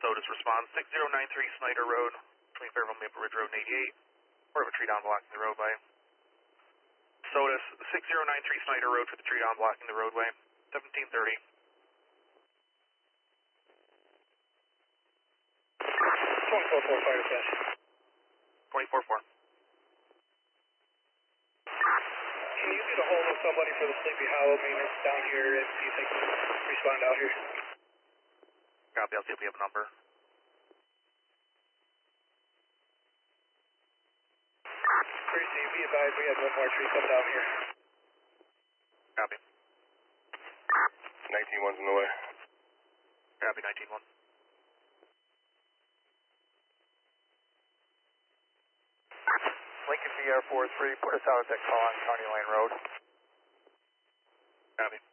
SOTUS responds 6093 Snyder Road, between Fairville Maple Ridge Road and 88. Report of a tree down blocking the roadway. SOTUS 6093 Snyder Road for the tree down blocking the roadway, 1730. 24-4 fire dispatch. 24-4. Can you get a hold of somebody for the Sleepy Hollow maintenance down here and see if they can respond out here? Copy, I'll see if we have a number. Tracy, be advised we have one more tree come down here. Copy. 19-1's in the way. Copy, 19-1. Lincoln VR 43, put us out at that call on County Line Road. Copy.